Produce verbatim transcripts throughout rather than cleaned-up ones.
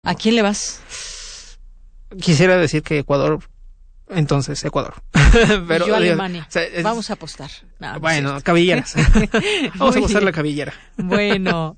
¿A quién le vas? Quisiera decir que Ecuador, entonces Ecuador. Pero yo Alemania. O sea, es... Vamos a apostar. No, bueno, no cabilleras. Vamos a apostar la cabellera. Bueno,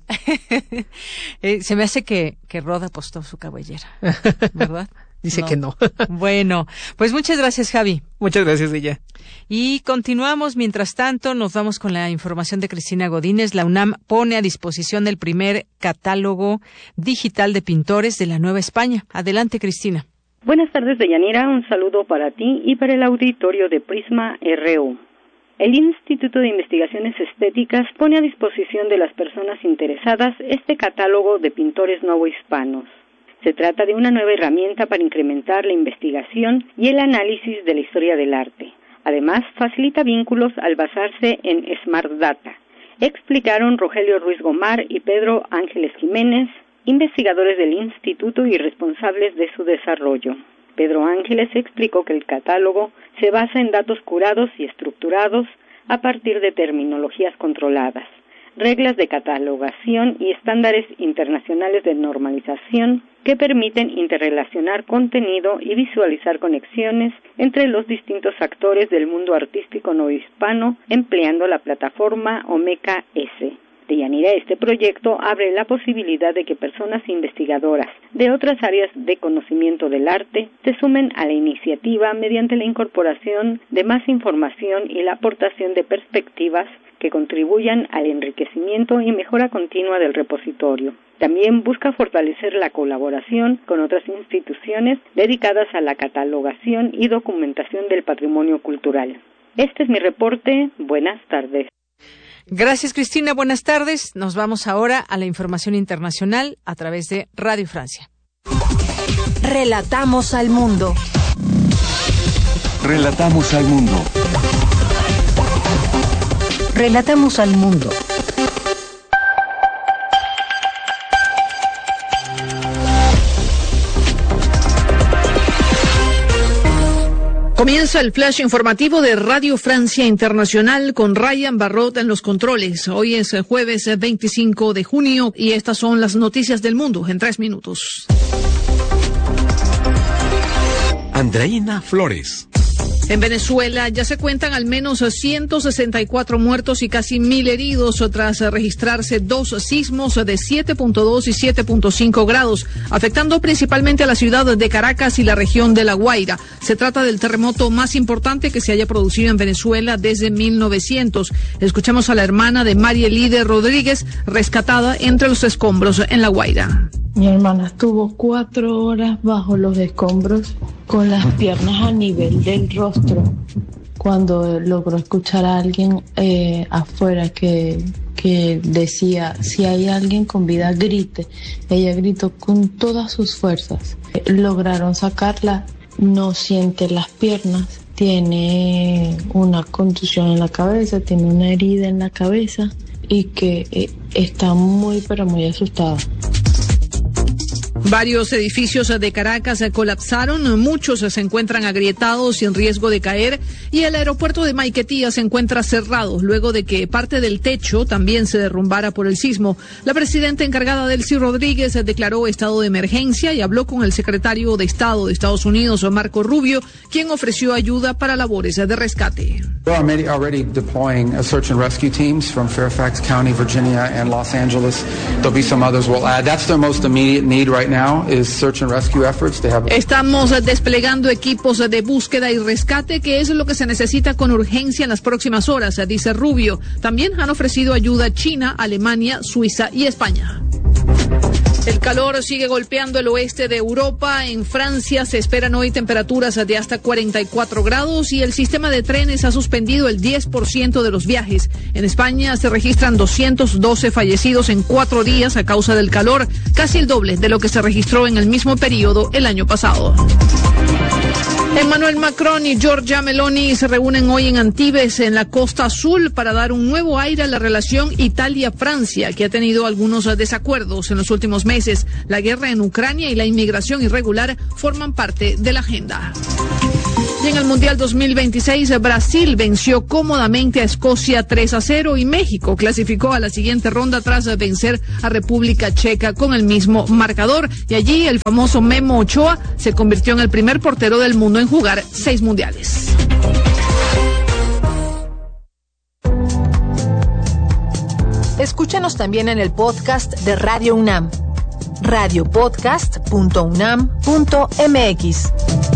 eh, se me hace que, que Rod apostó su cabellera, ¿verdad? Dice no. que no. Bueno, pues muchas gracias, Javi. Muchas gracias, ella. Y continuamos. Mientras tanto, nos vamos con la información de Cristina Godínez. La UNAM pone a disposición el primer catálogo digital de pintores de la Nueva España. Adelante, Cristina. Buenas tardes, Deyanira. Un saludo para ti y para el auditorio de Prisma R U. El Instituto de Investigaciones Estéticas pone a disposición de las personas interesadas este catálogo de pintores novohispanos. Se trata de una nueva herramienta para incrementar la investigación y el análisis de la historia del arte. Además, facilita vínculos al basarse en Smart Data, explicaron Rogelio Ruiz Gomar y Pedro Ángeles Jiménez, investigadores del instituto y responsables de su desarrollo. Pedro Ángeles explicó que el catálogo se basa en datos curados y estructurados a partir de terminologías controladas, reglas de catalogación y estándares internacionales de normalización que permiten interrelacionar contenido y visualizar conexiones entre los distintos actores del mundo artístico novohispano empleando la plataforma Omeka S. Deyanira, este proyecto abre la posibilidad de que personas investigadoras de otras áreas de conocimiento del arte se sumen a la iniciativa mediante la incorporación de más información y la aportación de perspectivas que contribuyan al enriquecimiento y mejora continua del repositorio. También busca fortalecer la colaboración con otras instituciones dedicadas a la catalogación y documentación del patrimonio cultural. Este es mi reporte. Buenas tardes. Gracias, Cristina. Buenas tardes. Nos vamos ahora a la información internacional a través de Radio Francia. Relatamos al mundo. Relatamos al mundo. Relatamos al mundo. Comienza el flash informativo de Radio Francia Internacional con Ryan Barrot en los controles. Hoy es jueves veinticinco de junio y estas son las noticias del mundo en tres minutos. Andreina Flores. En Venezuela ya se cuentan al menos ciento sesenta y cuatro muertos y casi mil heridos tras registrarse dos sismos de siete punto dos y siete punto cinco grados, afectando principalmente a la ciudad de Caracas y la región de La Guaira. Se trata del terremoto más importante que se haya producido en Venezuela desde mil novecientos. Escuchamos a la hermana de María Elide Rodríguez, rescatada entre los escombros en La Guaira. Mi hermana estuvo cuatro horas bajo los escombros con las piernas a nivel del rostro cuando logró escuchar a alguien eh, afuera que, que decía, si hay alguien con vida, grite. Ella gritó con todas sus fuerzas. Lograron sacarla, no siente las piernas, tiene una contusión en la cabeza, tiene una herida en la cabeza y que eh, está muy pero muy asustada. Varios edificios de Caracas colapsaron, muchos se encuentran agrietados y en riesgo de caer, y el aeropuerto de Maiquetía se encuentra cerrado luego de que parte del techo también se derrumbara por el sismo. La presidenta encargada Delcy Rodríguez declaró estado de emergencia y habló con el secretario de Estado de Estados Unidos, Marco Rubio, quien ofreció ayuda para labores de rescate. We're already deploying search and rescue teams from Fairfax County, Virginia, and Los Angeles. There'll be some others we'll add. That's their most immediate need right now. Estamos desplegando equipos de búsqueda y rescate, que es lo que se necesita con urgencia en las próximas horas, dice Rubio. También han ofrecido ayuda China, Alemania, Suiza y España. El calor sigue golpeando el oeste de Europa. En Francia se esperan hoy temperaturas de hasta cuarenta y cuatro grados y el sistema de trenes ha suspendido el diez por ciento de los viajes. En España se registran doscientos doce fallecidos en cuatro días a causa del calor, casi el doble de lo que se registró en el mismo periodo el año pasado. Emmanuel Macron y Giorgia Meloni se reúnen hoy en Antibes, en la Costa Azul, para dar un nuevo aire a la relación Italia-Francia, que ha tenido algunos desacuerdos en los últimos meses. La guerra en Ucrania y la inmigración irregular forman parte de la agenda. Y en el Mundial dos mil veintiséis, Brasil venció cómodamente a Escocia tres a cero y México clasificó a la siguiente ronda tras vencer a República Checa con el mismo marcador. Y allí el famoso Memo Ochoa se convirtió en el primer portero del mundo en jugar seis mundiales. Escúchanos también en el podcast de Radio UNAM, radio podcast punto unam punto mx.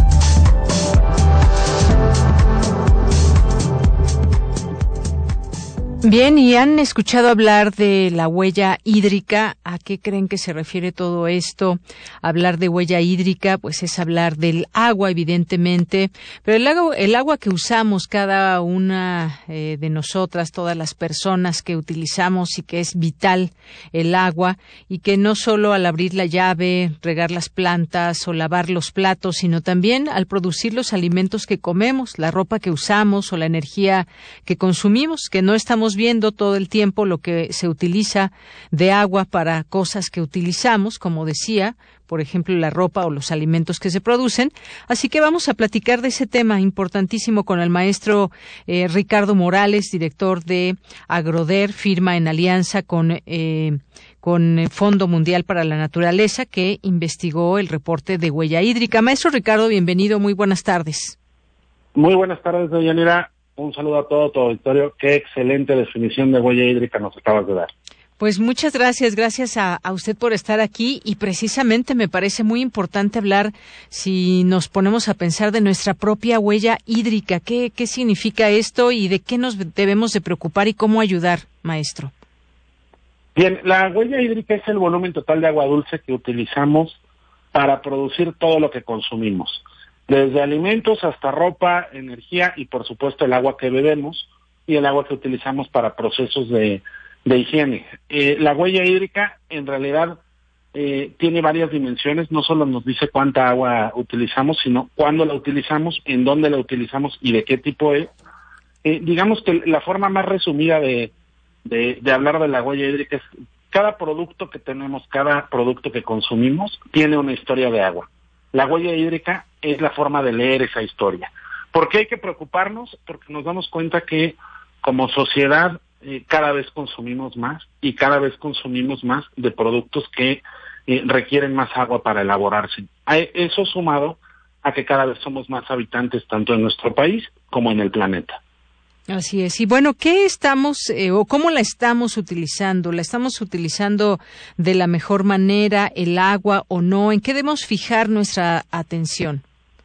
Bien, y han escuchado hablar de la huella hídrica. ¿A qué creen que se refiere todo esto? Hablar de huella hídrica, pues es hablar del agua, evidentemente, pero el agua, el agua que usamos cada una eh, de nosotras, todas las personas que utilizamos y que es vital el agua, y que no solo al abrir la llave, regar las plantas o lavar los platos, sino también al producir los alimentos que comemos, la ropa que usamos o la energía que consumimos, que no estamos viendo todo el tiempo lo que se utiliza de agua para cosas que utilizamos, como decía, por ejemplo, la ropa o los alimentos que se producen. Así que vamos a platicar de ese tema importantísimo con el maestro eh, Ricardo Morales, director de Agroder, firma en alianza con eh, con el Fondo Mundial para la Naturaleza, que investigó el reporte de huella hídrica. Maestro Ricardo, bienvenido, muy buenas tardes. Muy buenas tardes, doña Yanira. Un saludo a todo tu auditorio. Qué excelente definición de huella hídrica nos acabas de dar. Pues muchas gracias, gracias a, a usted por estar aquí, y precisamente me parece muy importante hablar, si nos ponemos a pensar, de nuestra propia huella hídrica. ¿Qué, qué significa esto y de qué nos debemos de preocupar y cómo ayudar, maestro? Bien, la huella hídrica es el volumen total de agua dulce que utilizamos para producir todo lo que consumimos, desde alimentos hasta ropa, energía y por supuesto el agua que bebemos y el agua que utilizamos para procesos de, de higiene. Eh, la huella hídrica en realidad eh, tiene varias dimensiones, no solo nos dice cuánta agua utilizamos, sino cuándo la utilizamos, en dónde la utilizamos y de qué tipo es. Eh, digamos que la forma más resumida de, de, de hablar de la huella hídrica es cada producto que tenemos, cada producto que consumimos tiene una historia de agua. La huella hídrica es la forma de leer esa historia. ¿Por qué hay que preocuparnos? Porque nos damos cuenta que como sociedad eh, cada vez consumimos más y cada vez consumimos más de productos que eh, requieren más agua para elaborarse. Eso sumado a que cada vez somos más habitantes tanto en nuestro país como en el planeta. Así es. Y bueno, ¿qué estamos eh, o cómo la estamos utilizando? ¿La estamos utilizando de la mejor manera, el agua o no? ¿En qué debemos fijar nuestra atención?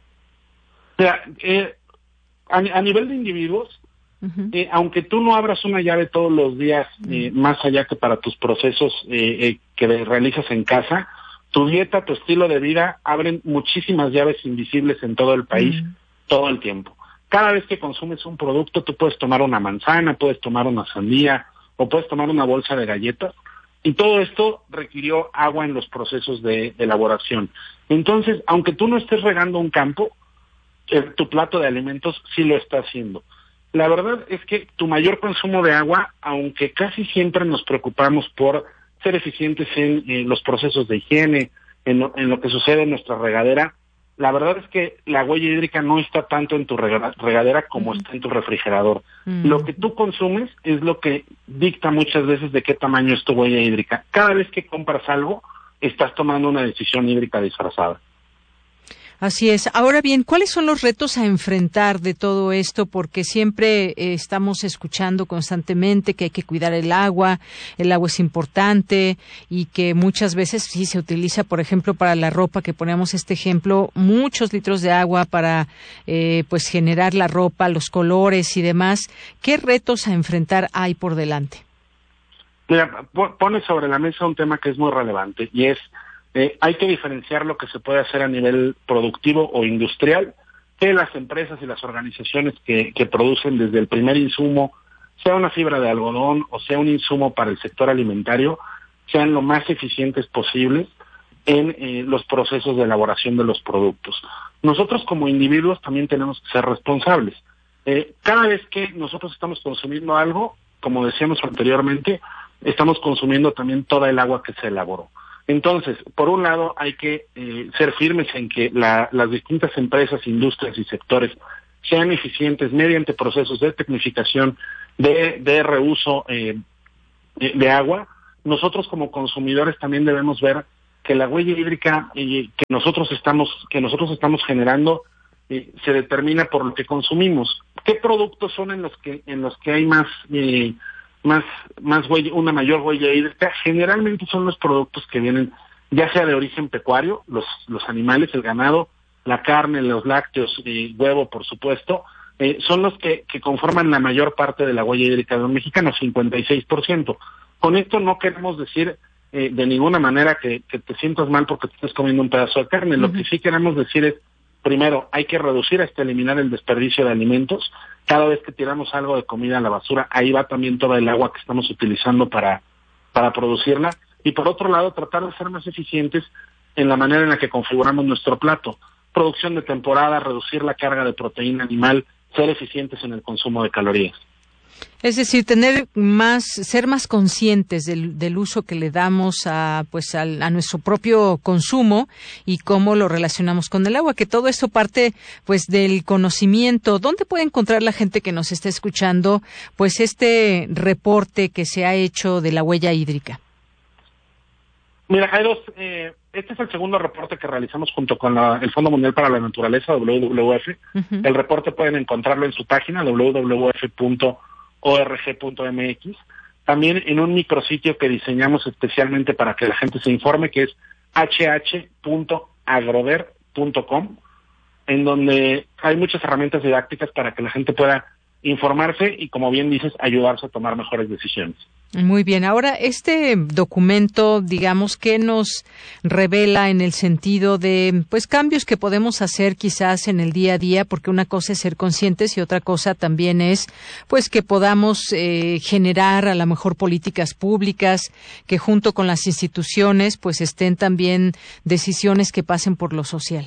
O sea, eh, a, a nivel de individuos, uh-huh. eh, aunque tú no abras una llave todos los días, eh, uh-huh. más allá que para tus procesos eh, eh, que realizas en casa, tu dieta, tu estilo de vida abren muchísimas llaves invisibles en todo el país, uh-huh. todo el tiempo. Cada vez que consumes un producto, tú puedes tomar una manzana, puedes tomar una sandía o puedes tomar una bolsa de galletas, y todo esto requirió agua en los procesos de, de elaboración. Entonces, aunque tú no estés regando un campo, eh, tu plato de alimentos sí lo está haciendo. La verdad es que tu mayor consumo de agua, aunque casi siempre nos preocupamos por ser eficientes en, en los procesos de higiene, en lo, en lo que sucede en nuestra regadera, la verdad es que la huella hídrica no está tanto en tu regadera como uh-huh. está en tu refrigerador. Uh-huh. Lo que tú consumes es lo que dicta muchas veces de qué tamaño es tu huella hídrica. Cada vez que compras algo, estás tomando una decisión hídrica disfrazada. Así es. Ahora bien, ¿cuáles son los retos a enfrentar de todo esto? Porque siempre eh, estamos escuchando constantemente que hay que cuidar el agua, el agua es importante, y que muchas veces sí se utiliza, por ejemplo, para la ropa, que ponemos este ejemplo, muchos litros de agua para eh, pues generar la ropa, los colores y demás. ¿Qué retos a enfrentar hay por delante? Mira, pones sobre la mesa un tema que es muy relevante, y es Eh, hay que diferenciar lo que se puede hacer a nivel productivo o industrial, que las empresas y las organizaciones que, que producen desde el primer insumo, sea una fibra de algodón o sea un insumo para el sector alimentario, sean lo más eficientes posibles en eh, los procesos de elaboración de los productos. Nosotros como individuos también tenemos que ser responsables. Eh, cada vez que nosotros estamos consumiendo algo, como decíamos anteriormente, estamos consumiendo también toda el agua que se elaboró. Entonces, por un lado, hay que eh, ser firmes en que la, las distintas empresas, industrias y sectores sean eficientes mediante procesos de tecnificación, de, de reuso eh, de, de agua. Nosotros como consumidores también debemos ver que la huella hídrica eh, que nosotros estamos que nosotros estamos generando eh, se determina por lo que consumimos. ¿Qué productos son en los que en los que hay más eh, más más huella, una mayor huella hídrica? Generalmente son los productos que vienen ya sea de origen pecuario, los los animales, el ganado, la carne, los lácteos, eh, huevo, por supuesto, eh, son los que, que conforman la mayor parte de la huella hídrica de un mexicano, cincuenta y seis por ciento. Con esto no queremos decir eh, de ninguna manera que, que te sientas mal porque te estés comiendo un pedazo de carne. Uh-huh. Lo que sí queremos decir es, primero, hay que reducir hasta eliminar el desperdicio de alimentos. Cada vez que tiramos algo de comida a la basura, ahí va también toda el agua que estamos utilizando para, para producirla. Y por otro lado, tratar de ser más eficientes en la manera en la que configuramos nuestro plato. Producción de temporada, reducir la carga de proteína animal, ser eficientes en el consumo de calorías. Es decir, tener más, ser más conscientes del, del uso que le damos a, pues, al, a nuestro propio consumo y cómo lo relacionamos con el agua, que todo esto parte, pues, del conocimiento. ¿Dónde puede encontrar la gente que nos está escuchando, pues, este reporte que se ha hecho de la huella hídrica? Mira, hay dos, eh, este es el segundo reporte que realizamos junto con la, el Fondo Mundial para la Naturaleza, W W F. Uh-huh. El reporte pueden encontrarlo en su página, doble u doble u doble u efe punto org punto eme equis. También en un micrositio que diseñamos especialmente para que la gente se informe, que es hache hache punto agrover punto com, en donde hay muchas herramientas didácticas para que la gente pueda informarse y, como bien dices, ayudarse a tomar mejores decisiones. Muy bien. Ahora, este documento, digamos, ¿qué nos revela en el sentido de, pues, cambios que podemos hacer quizás en el día a día? Porque una cosa es ser conscientes y otra cosa también es, pues, que podamos eh, generar a lo mejor políticas públicas que junto con las instituciones, pues, estén también decisiones que pasen por lo social.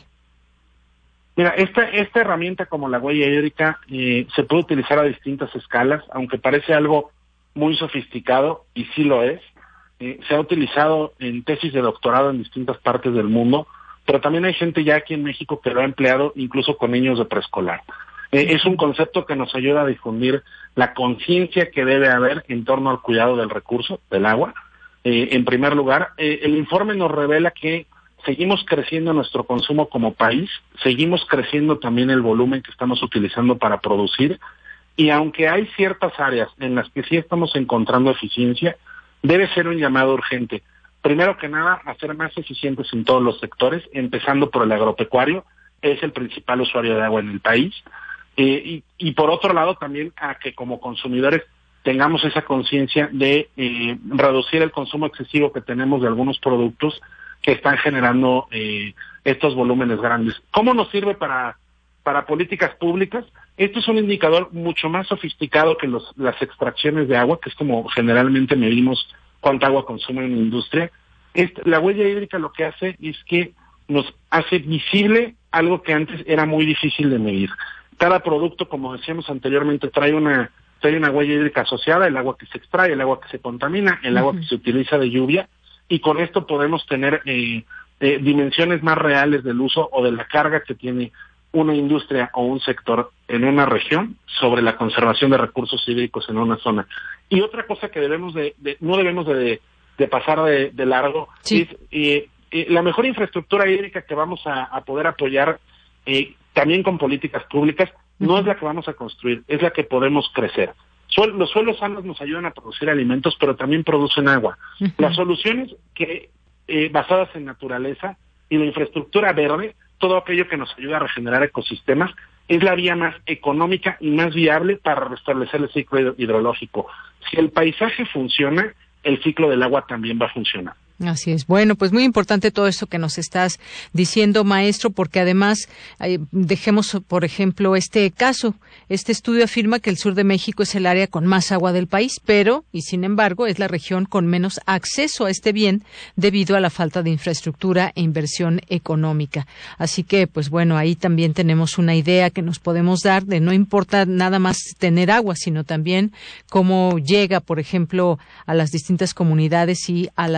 Mira, esta, esta herramienta como la huella hídrica eh, se puede utilizar a distintas escalas, aunque parece algo muy sofisticado, y sí lo es. Eh, se ha utilizado en tesis de doctorado en distintas partes del mundo, pero también hay gente ya aquí en México que lo ha empleado incluso con niños de preescolar. Eh, es un concepto que nos ayuda a difundir la conciencia que debe haber en torno al cuidado del recurso, del agua. Eh, en primer lugar, eh, el informe nos revela que seguimos creciendo nuestro consumo como país, seguimos creciendo también el volumen que estamos utilizando para producir, y aunque hay ciertas áreas en las que sí estamos encontrando eficiencia, debe ser un llamado urgente. Primero que nada, a ser más eficientes en todos los sectores, empezando por el agropecuario, es el principal usuario de agua en el país, eh, y, y por otro lado también a que como consumidores tengamos esa conciencia de eh, reducir el consumo excesivo que tenemos de algunos productos que están generando eh, estos volúmenes grandes. ¿Cómo nos sirve para, para políticas públicas? Esto es un indicador mucho más sofisticado que los, las extracciones de agua, que es como generalmente medimos cuánta agua consume una industria. Este, la huella hídrica lo que hace es que nos hace visible algo que antes era muy difícil de medir. Cada producto, como decíamos anteriormente, trae una, trae una huella hídrica asociada, el agua que se extrae, el agua que se contamina, el agua uh-huh. que se utiliza de lluvia, y con esto podemos tener eh, eh, dimensiones más reales del uso o de la carga que tiene una industria o un sector en una región sobre la conservación de recursos hídricos en una zona. Y otra cosa que debemos de, de no debemos de, de pasar de, de largo sí. es eh, eh, la mejor infraestructura hídrica que vamos a, a poder apoyar eh, también con políticas públicas no uh-huh. es la que vamos a construir, es la que podemos crecer. Suel, los suelos sanos nos ayudan a producir alimentos, pero también producen agua. Uh-huh. Las soluciones que eh, basadas en naturaleza y la infraestructura verde, todo aquello que nos ayuda a regenerar ecosistemas, es la vía más económica y más viable para restablecer el ciclo hidrológico. Si el paisaje funciona, el ciclo del agua también va a funcionar. Así es. Bueno, pues muy importante todo esto que nos estás diciendo, maestro, porque además eh, dejemos, por ejemplo, este caso. Este estudio afirma que el sur de México es el área con más agua del país, pero, y sin embargo, es la región con menos acceso a este bien debido a la falta de infraestructura e inversión económica. Así que, pues bueno, ahí también tenemos una idea que nos podemos dar de no importa nada más tener agua, sino también cómo llega, por ejemplo, a las distintas comunidades y a la sociedad.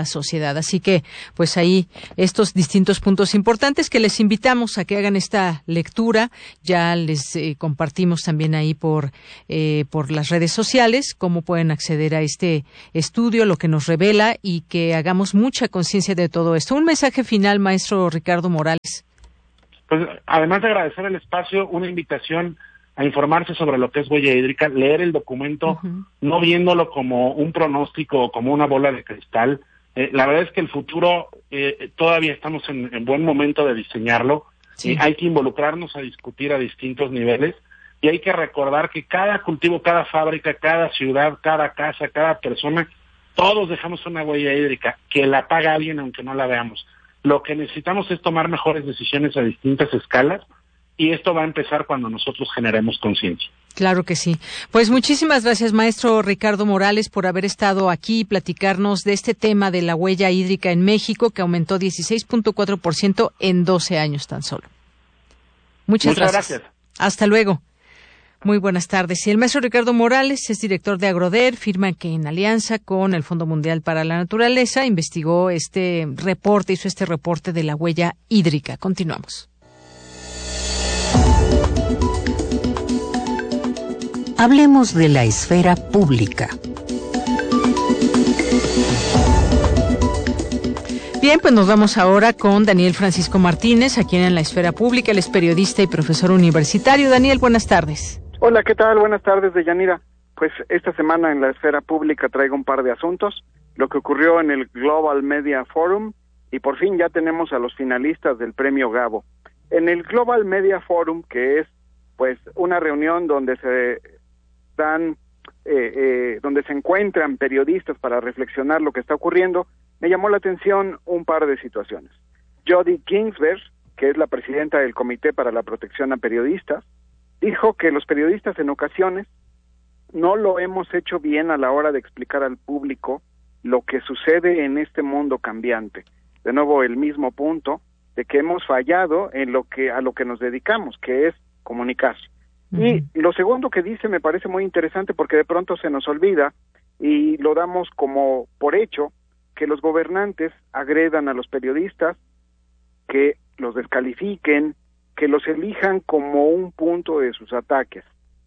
ciudad. Así que, pues ahí estos distintos puntos importantes que les invitamos a que hagan esta lectura. Ya les eh, compartimos también ahí por eh, por las redes sociales cómo pueden acceder a este estudio, lo que nos revela, y que hagamos mucha conciencia de todo esto. Un mensaje final, maestro Ricardo Morales. Pues además de agradecer el espacio, una invitación a informarse sobre lo que es huella hídrica, leer el documento, uh-huh. no viéndolo como un pronóstico o como una bola de cristal. Eh, la verdad es que el futuro eh, todavía estamos en, en buen momento de diseñarlo. Sí. Eh, hay que involucrarnos a discutir a distintos niveles y hay que recordar que cada cultivo, cada fábrica, cada ciudad, cada casa, cada persona, todos dejamos una huella hídrica que la paga alguien aunque no la veamos. Lo que necesitamos es tomar mejores decisiones a distintas escalas. Y esto va a empezar cuando nosotros generemos conciencia. Claro que sí. Pues muchísimas gracias, maestro Ricardo Morales, por haber estado aquí y platicarnos de este tema de la huella hídrica en México, que aumentó dieciséis punto cuatro por ciento en doce años tan solo. Muchas, Muchas gracias. gracias. Hasta luego. Muy buenas tardes. Y el maestro Ricardo Morales es director de Agroder, firma que en alianza con el Fondo Mundial para la Naturaleza investigó este reporte, hizo este reporte de la huella hídrica. Continuamos. Hablemos de la esfera pública. Bien, pues nos vamos ahora con Daniel Francisco Martínez, aquí en la esfera pública. Él es periodista y profesor universitario. Daniel, buenas tardes. Hola, ¿qué tal? Buenas tardes, Deyanira. Pues esta semana en la esfera pública traigo un par de asuntos. Lo que ocurrió en el Global Media Forum y por fin ya tenemos a los finalistas del premio Gabo. En el Global Media Forum, que es pues una reunión donde se dan, eh, eh, donde se encuentran periodistas para reflexionar lo que está ocurriendo, me llamó la atención un par de situaciones. Jody Ginsberg, que es la presidenta del Comité para la Protección a Periodistas, dijo que los periodistas en ocasiones no lo hemos hecho bien a la hora de explicar al público lo que sucede en este mundo cambiante. De nuevo, el mismo punto de que hemos fallado en lo que a lo que nos dedicamos, que es comunicar. Uh-huh. Y lo segundo que dice me parece muy interesante porque de pronto se nos olvida y lo damos como por hecho, que los gobernantes agredan a los periodistas, que los descalifiquen, que los elijan como un punto de sus ataques.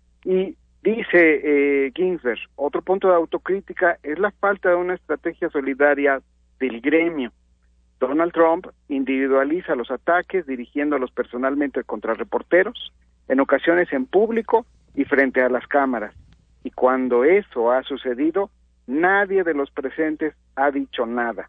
Y dice eh, Ginsberg, otro punto de autocrítica es la falta de una estrategia solidaria del gremio. Donald Trump individualiza los ataques dirigiéndolos personalmente contra reporteros, en ocasiones en público y frente a las cámaras. Y cuando eso ha sucedido, nadie de los presentes ha dicho nada.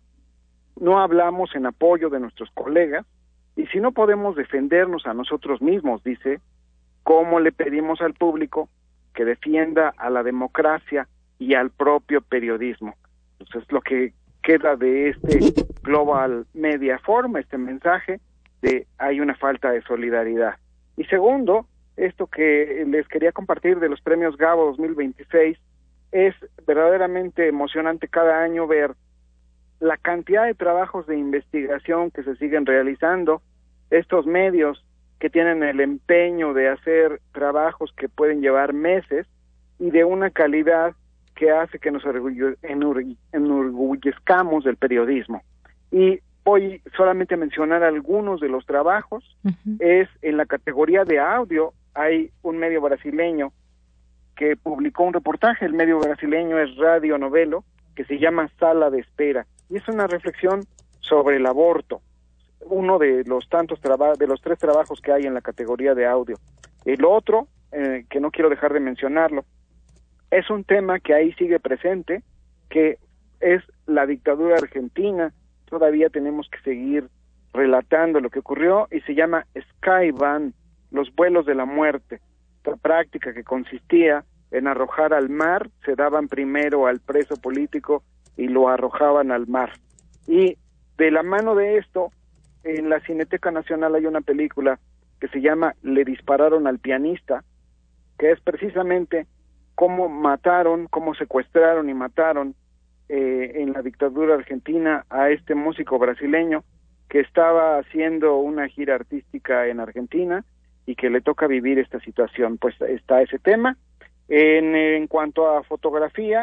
No hablamos en apoyo de nuestros colegas, y si no podemos defendernos a nosotros mismos, dice, ¿cómo le pedimos al público que defienda a la democracia y al propio periodismo? Entonces, lo que queda de este Global Media Forum, este mensaje de hay una falta de solidaridad. Y segundo, esto que les quería compartir de los premios Gabo dos mil veintiséis, es verdaderamente emocionante cada año ver la cantidad de trabajos de investigación que se siguen realizando, estos medios que tienen el empeño de hacer trabajos que pueden llevar meses y de una calidad que hace que nos enorgullezcamos del periodismo. Y voy solamente a mencionar algunos de los trabajos. Uh-huh. Es en la categoría de audio, hay un medio brasileño que publicó un reportaje, el medio brasileño es Radio Novelo, que se llama Sala de Espera, y es una reflexión sobre el aborto, uno de los tantos trabajos, de los tres trabajos que hay en la categoría de audio. El otro, eh, que no quiero dejar de mencionarlo, es un tema que ahí sigue presente, que es la dictadura argentina. Todavía tenemos que seguir relatando lo que ocurrió, y se llama Skyban, los vuelos de la muerte. Esta práctica que consistía en arrojar al mar, se daban primero al preso político y lo arrojaban al mar. Y de la mano de esto, en la Cineteca Nacional hay una película que se llama Le dispararon al pianista, que es precisamente cómo mataron, cómo secuestraron y mataron eh, en la dictadura argentina a este músico brasileño que estaba haciendo una gira artística en Argentina y que le toca vivir esta situación. Pues está ese tema. En, en cuanto a fotografía,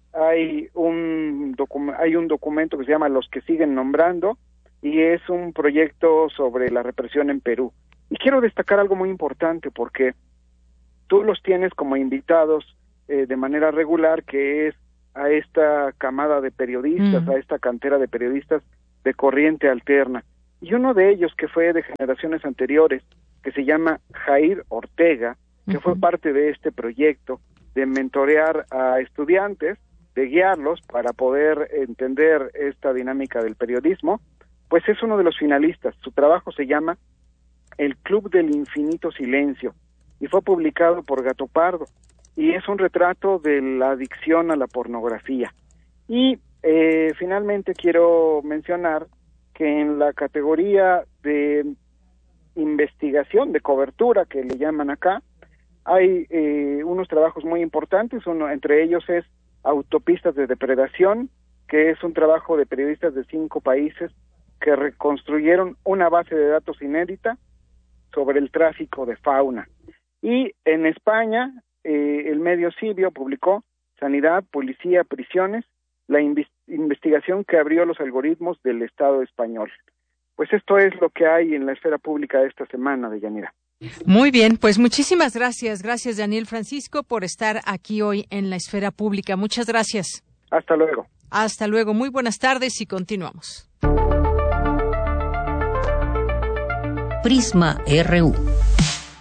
hay un, docu- hay un documento que se llama Los que siguen nombrando, y es un proyecto sobre la represión en Perú. Y quiero destacar algo muy importante, porque tú los tienes como invitados eh, de manera regular, que es a esta camada de periodistas, mm. a esta cantera de periodistas de corriente alterna. Y uno de ellos, que fue de generaciones anteriores, que se llama Jair Ortega, que uh-huh. fue parte de este proyecto de mentorear a estudiantes, de guiarlos para poder entender esta dinámica del periodismo, pues es uno de los finalistas. Su trabajo se llama El Club del Infinito Silencio y fue publicado por Gato Pardo, y es un retrato de la adicción a la pornografía. Y eh, finalmente quiero mencionar que en la categoría de investigación, de cobertura, que le llaman acá, hay eh, unos trabajos muy importantes. Uno entre ellos es Autopistas de Depredación, que es un trabajo de periodistas de cinco países que reconstruyeron una base de datos inédita sobre el tráfico de fauna. Y en España, eh, el medio Cibio publicó Sanidad, Policía, Prisiones, la inv- investigación que abrió los algoritmos del Estado español. Pues esto es lo que hay en la esfera pública esta semana, Deyanira. Muy bien, pues muchísimas gracias. Gracias, Daniel Francisco, por estar aquí hoy en la esfera pública. Muchas gracias. Hasta luego. Hasta luego. Muy buenas tardes y continuamos. Prisma R U.